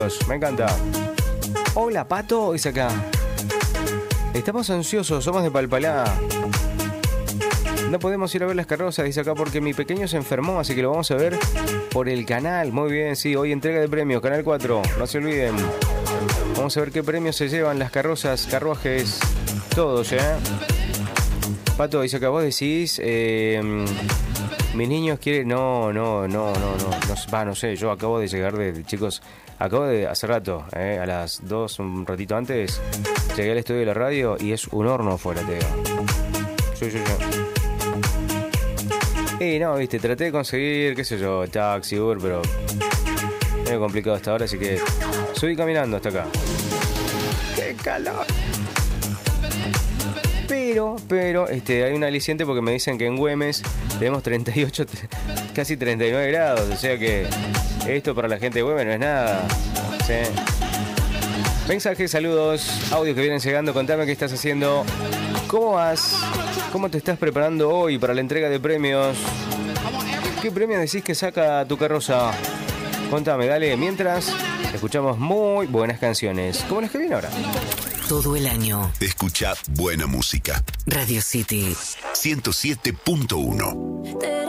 Me encanta. Hola, Pato, dice acá. Estamos ansiosos, somos de Palpalá. No podemos ir a ver las carrozas, dice acá, porque mi pequeño se enfermó, así que lo vamos a ver por el canal. Muy bien, sí, hoy entrega de premios, Canal 4, no se olviden. Vamos a ver qué premios se llevan las carrozas, carruajes, todos, ¿eh? Pato, dice acá, vos decís, mis niños quieren... No sé, yo acabo de llegar chicos, acabo de, hace rato, a las 2, un ratito antes, llegué al estudio de la radio y es un horno afuera, te digo. Sí. Y no, viste, traté de conseguir, qué sé yo, taxi, Uber, pero es medio complicado hasta ahora, así que subí caminando hasta acá. ¡Qué calor! Pero, hay un aliciente porque me dicen que en Güemes tenemos 38, casi 39 grados, o sea que esto para la gente de Güemes no es nada. ¿Sí? Mensajes, saludos, audios que vienen llegando, contame qué estás haciendo, cómo vas, cómo te estás preparando hoy para la entrega de premios, qué premio decís que saca tu carroza, contame, dale, mientras escuchamos muy buenas canciones, como las que vienen ahora. Todo el año. Escucha buena música. Radio City 107.1.